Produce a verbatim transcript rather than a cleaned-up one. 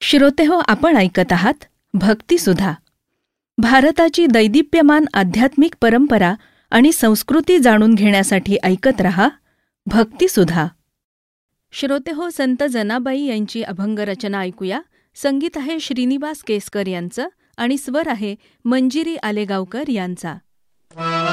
श्रोतेहो, आपण ऐकत आहात भक्तिसुधा. भारताची दैदिप्यमान आध्यात्मिक परंपरा आणि संस्कृती जाणून घेण्यासाठी ऐकत रहा भक्तिसुधा. श्रोतेहो, संत जनाबाई यांची अभंगरचना ऐकूया. संगीत आहे श्रीनिवास केसकर यांचं आणि स्वर आहे मंजिरी आलेगावकर यांचा.